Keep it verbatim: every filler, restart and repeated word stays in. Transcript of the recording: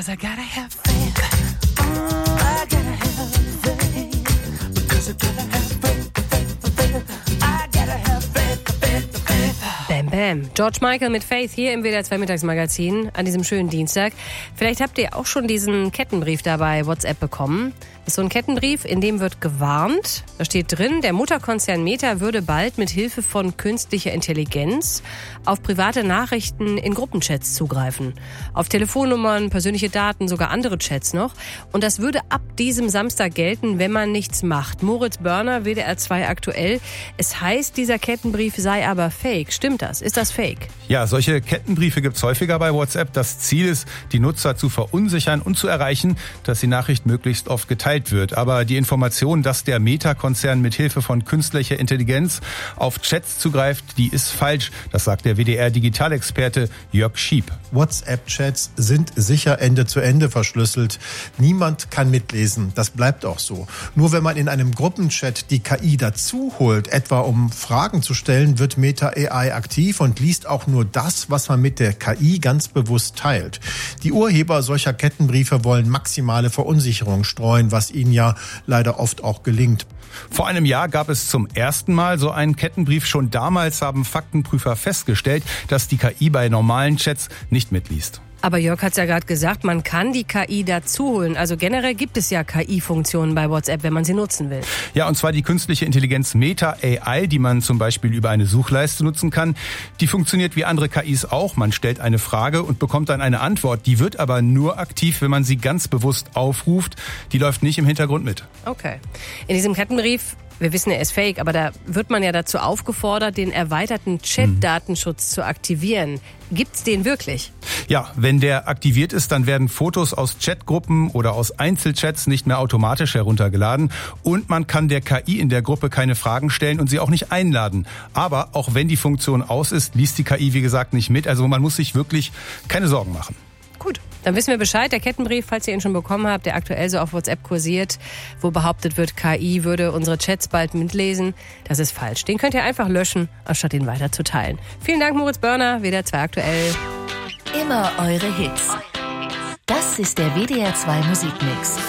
'cause I gotta have faith. Mm, I gotta have faith. Because I gotta have faith, faith, faith. I gotta have faith, faith, faith. Bam, bam. George Michael mit Faith hier im W D R zwei Mittagsmagazin an diesem schönen Dienstag. Vielleicht habt ihr auch schon diesen Kettenbrief da bei WhatsApp bekommen. Das ist so ein Kettenbrief, in dem wird gewarnt. Da steht drin, der Mutterkonzern Meta würde bald mit Hilfe von künstlicher Intelligenz auf private Nachrichten in Gruppenchats zugreifen. Auf Telefonnummern, persönliche Daten, sogar andere Chats noch. Und das würde ab diesem Samstag gelten, wenn man nichts macht. Moritz Börner, W D R zwei aktuell. Es heißt, dieser Kettenbrief sei aber fake. Stimmt das? Ist das fake? Ja, solche Kettenbriefe gibt's häufiger bei WhatsApp. Das Ziel ist, die Nutzer zu verunsichern und zu erreichen, dass die Nachricht möglichst oft geteilt wird. Aber die Information, dass der Meta-Konzern mit Hilfe von künstlicher Intelligenz auf Chats zugreift, die ist falsch. Das sagt der W D R-Digitalexperte Jörg Schiep. WhatsApp-Chats sind sicher Ende zu Ende verschlüsselt. Niemand kann mitlesen. Das bleibt auch so. Nur wenn man in einem Gruppenchat die K I dazu holt, etwa um Fragen zu stellen, wird Meta A I aktiv und liest auch nur das, was man mit der K I ganz bewusst teilt. Die Urheber solcher Kettenbriefe wollen maximale Verunsicherung streuen, was ihnen ja leider oft auch gelingt. Vor einem Jahr gab es zum ersten Mal so einen Kettenbrief. Schon damals haben Faktenprüfer festgestellt, dass die K I bei normalen Chats nicht mitliest. Aber Jörg hat's ja gerade gesagt, man kann die K I dazu holen. Also generell gibt es ja K I-Funktionen bei WhatsApp, wenn man sie nutzen will. Ja, und zwar die künstliche Intelligenz Meta A I, die man zum Beispiel über eine Suchleiste nutzen kann. Die funktioniert wie andere K Is auch. Man stellt eine Frage und bekommt dann eine Antwort. Die wird aber nur aktiv, wenn man sie ganz bewusst aufruft. Die läuft nicht im Hintergrund mit. Okay. In diesem Kettenbrief, wir wissen, er ist fake, aber da wird man ja dazu aufgefordert, den erweiterten Chat-Datenschutz zu aktivieren. Gibt's den wirklich? Ja, wenn der aktiviert ist, dann werden Fotos aus Chatgruppen oder aus Einzelchats nicht mehr automatisch heruntergeladen und man kann der K I in der Gruppe keine Fragen stellen und sie auch nicht einladen. Aber auch wenn die Funktion aus ist, liest die K I, wie gesagt, nicht mit. Also man muss sich wirklich keine Sorgen machen. Gut, dann wissen wir Bescheid. Der Kettenbrief, falls ihr ihn schon bekommen habt, der aktuell so auf WhatsApp kursiert, wo behauptet wird, K I würde unsere Chats bald mitlesen, das ist falsch. Den könnt ihr einfach löschen, anstatt ihn weiter zu teilen. Vielen Dank, Moritz Börner, W D R zwei aktuell. Immer eure Hits. Das ist der W D R zwei Musikmix.